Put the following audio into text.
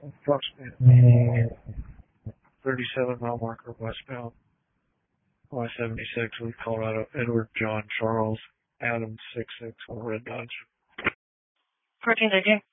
approximately 37 mile marker westbound, Y-76 with Colorado, Edward John Charles Adams 66 on Red Dodge. 1413.